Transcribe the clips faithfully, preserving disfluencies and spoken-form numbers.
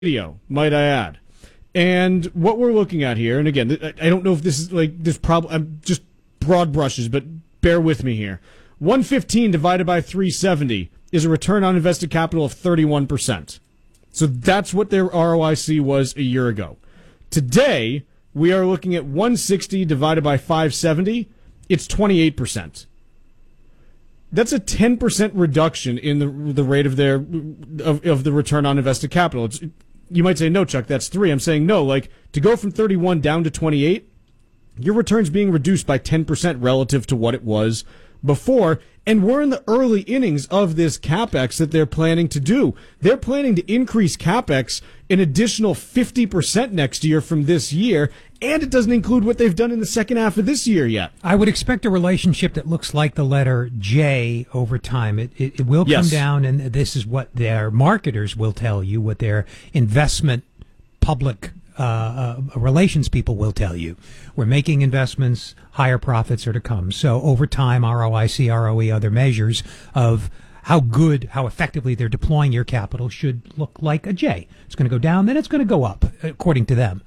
radio, might I add. And what we're looking at here, and again, I don't know if this is like this problem. I'm just broad brushes, but bear with me here. one fifteen divided by three seventy is a return on invested capital of thirty-one percent. So that's what their R O I C was a year ago. Today, we are looking at one sixty divided by five seventy. It's twenty-eight percent. That's a ten percent reduction in the the rate of their of, of the return on invested capital. It's, you might say, no, Chuck, that's three. I'm saying no. Like, to go from thirty-one down to twenty-eight, your return's being reduced by ten percent relative to what it was before. And we're in the early innings of this CapEx that they're planning to do. They're planning to increase CapEx an additional fifty percent next year from this year, and it doesn't include what they've done in the second half of this year yet. I would expect a relationship that looks like the letter J over time. It, it, it will come Yes. down, and this is what their marketers will tell you, what their investment public uh, uh, relations people will tell you. We're making investments, higher profits are to come. So over time, R O I C, R O E, other measures of how good, how effectively they're deploying your capital should look like a J. It's going to go down, then it's going to go up, according to them.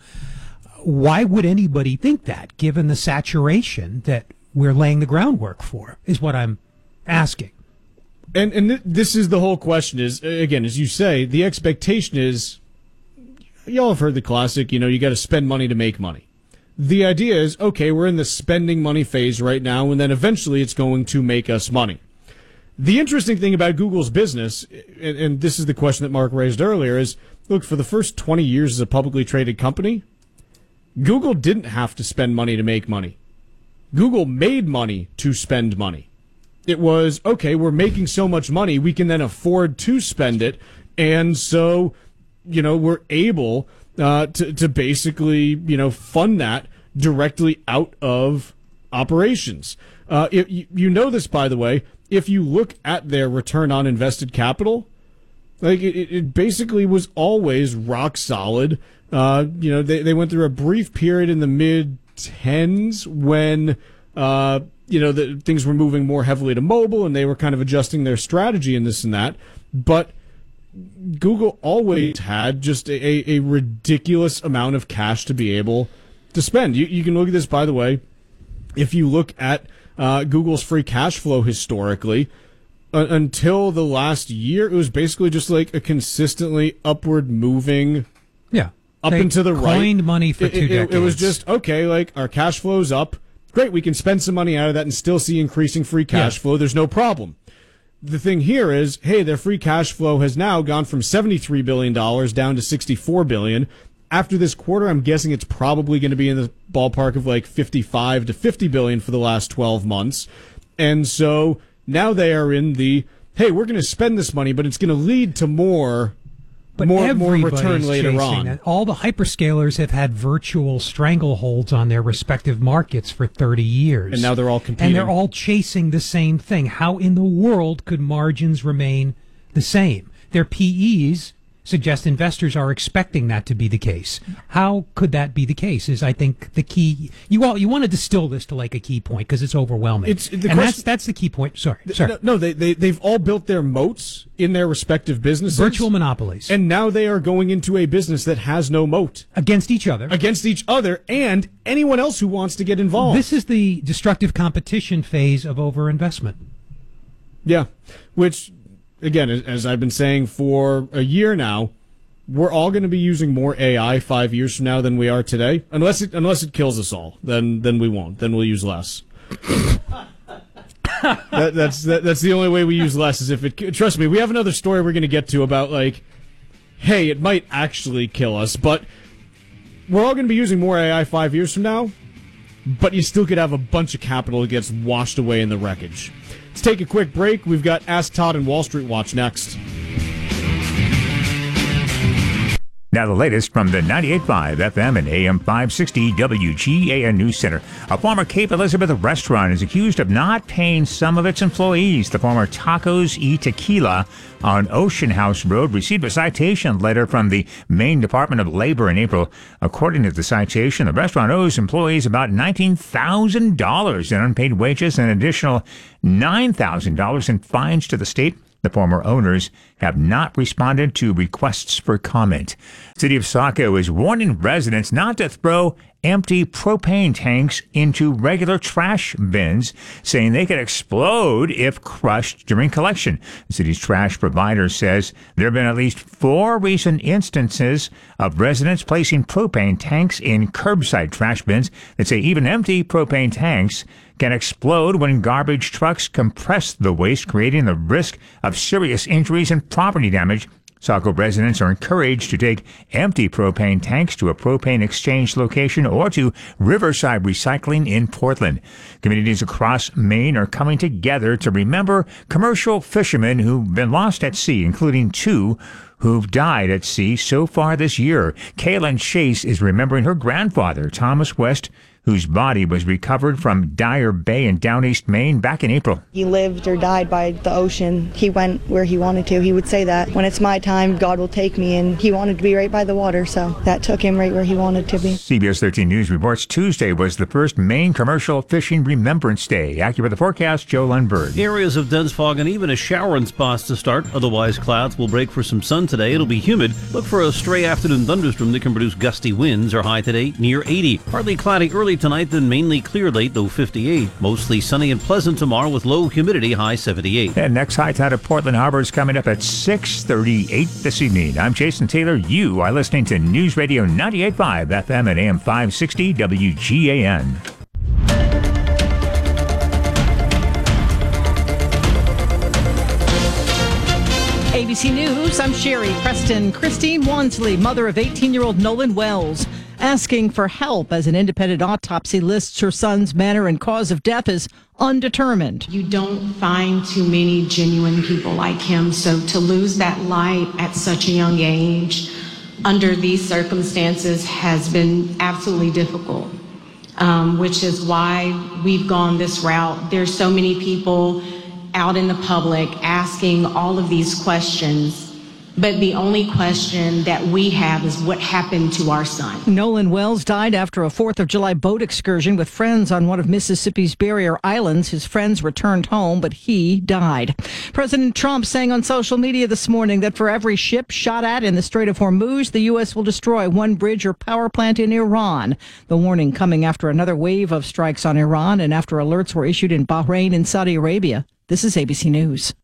Why would anybody think that, given the saturation that we're laying the groundwork for, is what I'm asking. And and th- this is the whole question is, again, as you say, the expectation is, y'all have heard the classic, you know, you got to spend money to make money. The idea is, okay, we're in the spending money phase right now, and then eventually it's going to make us money. The interesting thing about Google's business, and, and this is the question that Mark raised earlier, is, look, for the first twenty years as a publicly traded company, Google didn't have to spend money to make money. Google made money to spend money. It was, okay, we're making so much money, we can then afford to spend it, and so, you know, we're able uh, to, to basically, you know, fund that directly out of operations. Uh, it, you, you know this, by the way, if you look at their return on invested capital, like it, it basically was always rock solid. Uh, you know, they, they went through a brief period in the mid tens when, uh, you know, the, things were moving more heavily to mobile and they were kind of adjusting their strategy and this and that. But Google always had just a, a ridiculous amount of cash to be able to spend. You, you can look at this, by the way, if you look at uh, Google's free cash flow historically, uh, until the last year, it was basically just like a consistently upward moving. Yeah. Up They and to the right. coined money for it, two it, decades. It was just, okay, like our cash flow's up. Great, we can spend some money out of that and still see increasing free cash Yeah. flow. There's no problem. The thing here is, hey, their free cash flow has now gone from seventy-three billion dollars down to sixty-four billion dollars. After this quarter, I'm guessing it's probably going to be in the ballpark of like fifty-five to fifty billion dollars for the last twelve months. And so now they are in the, hey, we're going to spend this money, but it's going to lead to more But more, more everybody's return later chasing on. that. All the hyperscalers have had virtual strangleholds on thetheir respective markets for thirty years. And now they're all competing. And they're all chasing the same thing. How in the world could margins remain the same? Their P Es suggest investors are expecting that to be the case. How could that be the case is, I think, the key. You all, you want to distill this to like a key point because it's overwhelming. It's, the and question, that's, that's the key point. Sorry. Sorry. No, no they, they, they've all built their moats in their respective businesses. Virtual monopolies. And now they are going into a business that has no moat. Against each other. Against each other and anyone else who wants to get involved. This is the destructive competition phase of overinvestment. Yeah. Which, again, as I've been saying for a year now, we're all going to be using more A I five years from now than we are today. Unless it, unless it kills us all, then then we won't. Then we'll use less. that, that's that, that's the only way we use less is if it. Trust me, we have another story we're going to get to about like, hey, it might actually kill us, but we're all going to be using more A I five years from now. But you still could have a bunch of capital that gets washed away in the wreckage. Let's take a quick break. We've got Ask Todd and Wall Street Watch next. Now the latest from the ninety-eight point five F M and A M five sixty W G A N News Center. A former Cape Elizabeth restaurant is accused of not paying some of its employees. The former Tacos y Tequila on Ocean House Road received a citation letter from the Maine Department of Labor in April. According to the citation, the restaurant owes employees about nineteen thousand dollars in unpaid wages and an additional nine thousand dollars in fines to the state. The former owners have not responded to requests for comment. City of Saco is warning residents not to throw empty propane tanks into regular trash bins, saying they could explode if crushed during collection. The city's trash provider says there have been at least four recent instances of residents placing propane tanks in curbside trash bins that say even empty propane tanks can explode when garbage trucks compress the waste, creating the risk of serious injuries and property damage. Saco residents are encouraged to take empty propane tanks to a propane exchange location or to Riverside Recycling in Portland. Communities across Maine are coming together to remember commercial fishermen who've been lost at sea, including two who've died at sea so far this year. Kaylin Chase is remembering her grandfather, Thomas West, whose body was recovered from Dyer Bay in Downeast, Maine, back in April. He lived or died by the ocean. He went where he wanted to. He would say that, when it's my time, God will take me, and he wanted to be right by the water, so that took him right where he wanted to be. C B S thirteen News reports Tuesday was the first Maine Commercial Fishing Remembrance Day. Accurate the forecast, Joe Lundberg. Areas of dense fog and even a shower in spots to start. Otherwise, clouds will break for some sun today. It'll be humid. Look for a stray afternoon thunderstorm that can produce gusty winds. Our high today near eighty. Partly cloudy early tonight, then mainly clear late, though fifty-eight. Mostly sunny and pleasant tomorrow with low humidity, high seventy-eight. And next high tide of Portland Harbor is coming up at six thirty-eight this evening. I'm Jason Taylor. You are listening to News Radio ninety-eight point five F M and A M five sixty W G A N. A B C News, I'm Sherry Preston. Christine Wansley, mother of eighteen-year-old Nolan Wells, asking for help as an independent autopsy lists her son's manner and cause of death as undetermined. You don't find too many genuine people like him, so to lose that light at such a young age under these circumstances has been absolutely difficult, um, which is why we've gone this route. There's so many people out in the public asking all of these questions, but the only question that we have is what happened to our son. Nolan Wells died after a fourth of July boat excursion with friends on one of Mississippi's barrier islands. His friends returned home, but he died. President Trump saying on social media this morning that for every ship shot at in the Strait of Hormuz, the U S will destroy one bridge or power plant in Iran. The warning coming after another wave of strikes on Iran and after alerts were issued in Bahrain and Saudi Arabia. This is A B C News.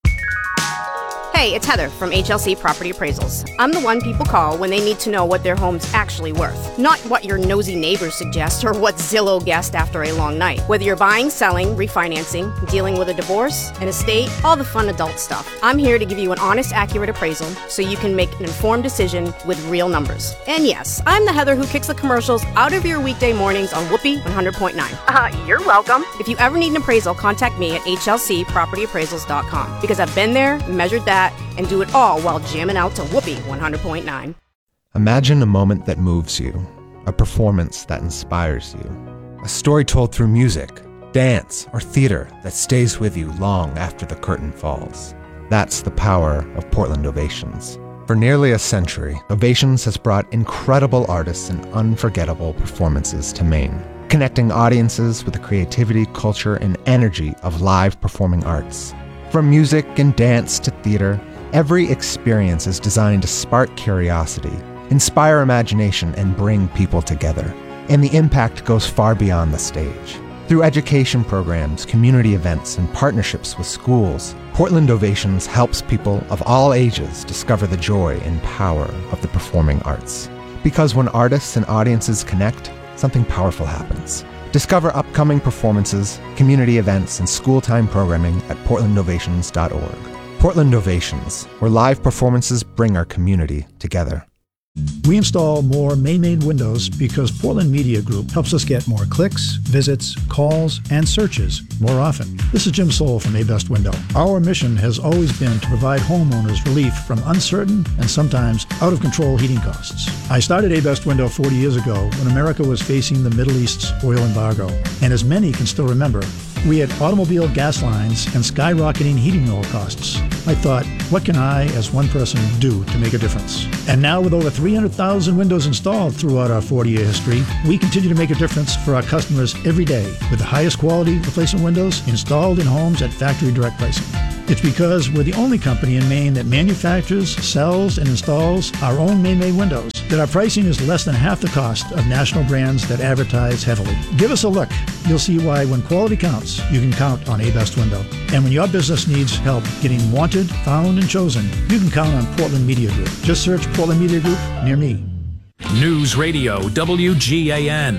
Hey, it's Heather from H L C Property Appraisals. I'm the one people call when they need to know what their home's actually worth, not what your nosy neighbors suggest or what Zillow guessed after a long night. Whether you're buying, selling, refinancing, dealing with a divorce, an estate, all the fun adult stuff, I'm here to give you an honest, accurate appraisal so you can make an informed decision with real numbers. And yes, I'm the Heather who kicks the commercials out of your weekday mornings on Whoopee one hundred point nine. Uh, you're welcome. If you ever need an appraisal, contact me at H L C property appraisals dot com because I've been there, measured that, and do it all while jamming out to Whoopee one hundred point nine. Imagine a moment that moves you, a performance that inspires you, a story told through music, dance, or theater that stays with you long after the curtain falls. That's the power of Portland Ovations. For nearly a century, Ovations has brought incredible artists and unforgettable performances to Maine, connecting audiences with the creativity, culture, and energy of live performing arts. From music and dance to theater, every experience is designed to spark curiosity, inspire imagination, and bring people together. And the impact goes far beyond the stage. Through education programs, community events, and partnerships with schools, Portland Ovations helps people of all ages discover the joy and power of the performing arts. Because when artists and audiences connect, something powerful happens. Discover upcoming performances, community events, and school-time programming at portland ovations dot org. Portland Ovations, where live performances bring our community together. We install more Maine Made windows because Portland Media Group helps us get more clicks, visits, calls, and searches more often. This is Jim Soul from A-Best Window. Our mission has always been to provide homeowners relief from uncertain and sometimes out-of-control heating costs. I started A-Best Window forty years ago when America was facing the Middle East's oil embargo. And as many can still remember, we had automobile gas lines and skyrocketing heating oil costs. I thought, what can I, as one person, do to make a difference? And now with over three hundred thousand windows installed throughout our forty-year history, we continue to make a difference for our customers every day with the highest quality replacement windows installed in homes at factory direct pricing. It's because we're the only company in Maine that manufactures, sells, and installs our own Maine-made windows, that our pricing is less than half the cost of national brands that advertise heavily. Give us a look. You'll see why when quality counts, you can count on A-Best Window. And when your business needs help getting wanted, found, and chosen, you can count on Portland Media Group. Just search Portland Media Group near me. News Radio W G A N.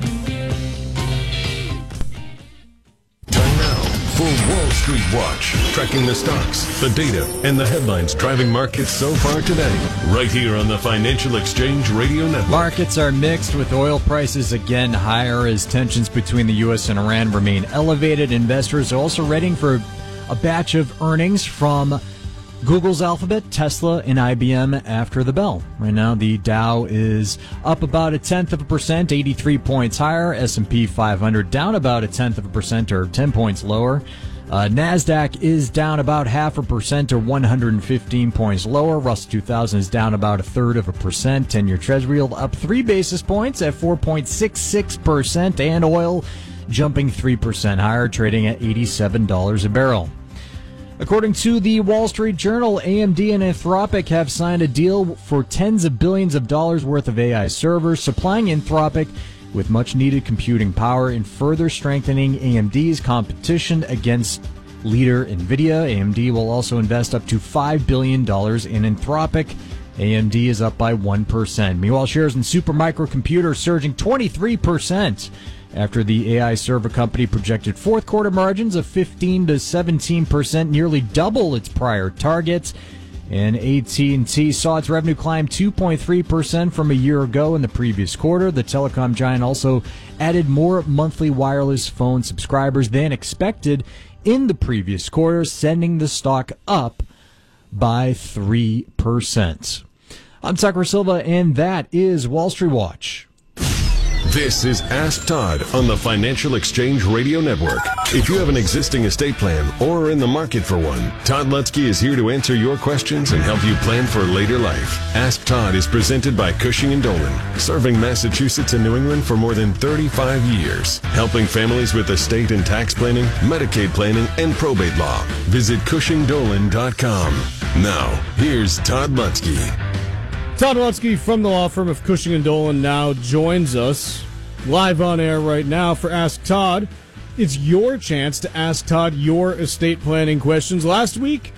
Time now for Wall Street Watch, tracking the stocks, the data, and the headlines driving markets so far today. Right here on the Financial Exchange Radio Network. Markets are mixed, with oil prices again higher as tensions between the U S and Iran remain elevated. Investors are also readying for a batch of earnings from Google's Alphabet, Tesla, and I B M after the bell. Right now, the Dow is up about a tenth of a percent, eighty-three points higher. S and P five hundred down about a tenth of a percent, or ten points lower. Uh, NASDAQ is down about half a percent, or one hundred fifteen points lower. Russell two thousand is down about a third of a percent. ten-year Treasury yield up three basis points at four point six six percent, and oil jumping three percent higher, trading at eighty-seven dollars a barrel. According to the Wall Street Journal, A M D and Anthropic have signed a deal for tens of billions of dollars worth of A I servers, supplying Anthropic with much-needed computing power and further strengthening A M D's competition against leader NVIDIA. A M D will also invest up to five billion dollars in Anthropic. A M D is up by one percent. Meanwhile, shares in Supermicro Computer surging twenty-three percent. After the A I server company projected fourth quarter margins of fifteen to seventeen percent, nearly double its prior targets. And A T and T saw its revenue climb two point three percent from a year ago in the previous quarter. The telecom giant also added more monthly wireless phone subscribers than expected in the previous quarter, sending the stock up by three percent. I'm Tucker Silva, and that is Wall Street Watch. This is Ask Todd on the Financial Exchange Radio Network. If you have an existing estate plan or are in the market for one, Todd Lutzke is here to answer your questions and help you plan for later life. Ask Todd is presented by Cushing and Dolan, serving Massachusetts and New England for more than thirty-five years, helping families with estate and tax planning, Medicaid planning, and probate law. Visit Cushing Dolan dot com. Now, here's Todd Lutzke. Todd Lutzke from the law firm of Cushing and Dolan now joins us live on air right now for Ask Todd. It's your chance to ask Todd your estate planning questions. Last week,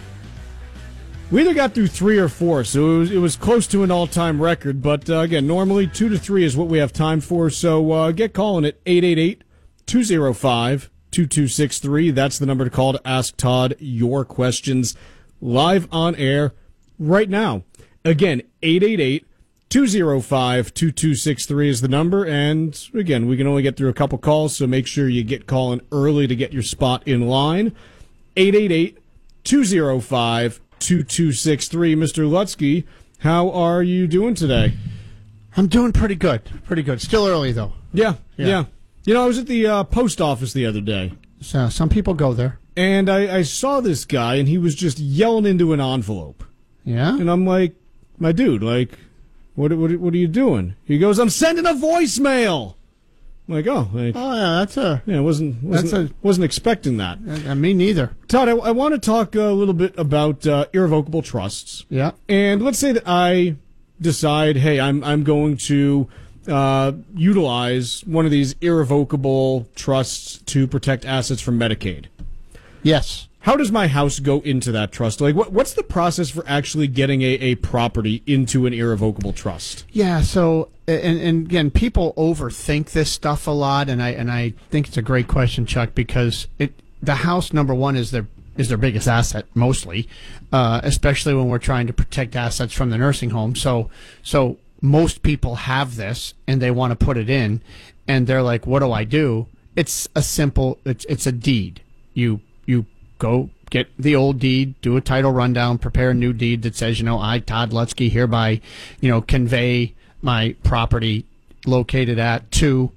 we either got through three or four, so it was, it was close to an all-time record. But, uh, again, normally two to three is what we have time for. So uh, get calling at eight eight eight, two oh five, two two six three. That's the number to call to ask Todd your questions live on air right now. Again, eight eight eight, two oh five, two two six three is the number. And, again, we can only get through a couple calls, so make sure you get calling early to get your spot in line. eight eight eight, two oh five, two two six three. Mister Lutzke, how are you doing today? I'm doing pretty good. Pretty good. Still early, though. Yeah, yeah. Yeah. You know, I was at the uh, post office the other day. So some people go there. And I, I saw this guy, and he was just yelling into an envelope. Yeah? And I'm like, my dude, like, what, what, what are you doing? He goes, I'm sending a voicemail. I'm like, oh, like, Oh, yeah, that's a... yeah, wasn't wasn't, That's a- wasn't expecting that. Uh, me neither. Todd, I, I want to talk a little bit about uh, irrevocable trusts. Yeah. And let's say that I decide, hey, I'm I'm going to uh, utilize one of these irrevocable trusts to protect assets from Medicaid. Yes. How does my house go into that trust? Like, what, what's the process for actually getting a, a property into an irrevocable trust? Yeah, so, and, and again, people overthink this stuff a lot, and I and I think it's a great question, Chuck, because it the house, number one, is their is their biggest asset, mostly, uh, especially when we're trying to protect assets from the nursing home. So, so most people have this, and they want to put it in, and they're like, what do I do? It's a simple, it's, it's a deed. You you go get the old deed, do a title rundown, prepare a new deed that says, you know, I, Todd Lutzke, hereby, you know, convey my property located at to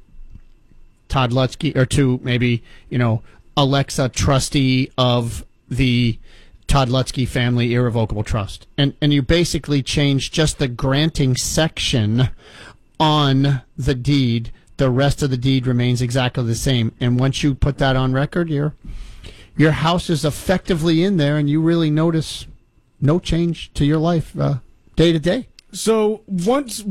Todd Lutzke, or to maybe, you know, Alexa, trustee of the Todd Lutzke Family Irrevocable Trust. And, and you basically change just the granting section on the deed. The rest of the deed remains exactly the same. And once you put that on record, you're your house is effectively in there, and you really notice no change to your life uh, day to day. So once